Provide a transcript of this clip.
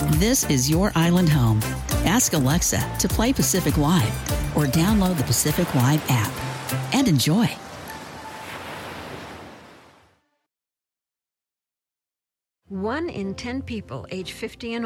This is your island home. Ask Alexa to play Pacific Live or download the Pacific Live app and enjoy. 1 in 10 people age 50 and